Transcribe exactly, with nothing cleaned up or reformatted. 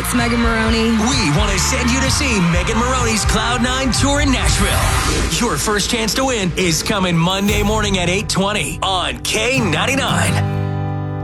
it's Megan Maroney. We want to send you to see Megan Maroney's Cloud nine Tour in Nashville. Your first chance to win is coming Monday morning at eight twenty on K ninety-nine.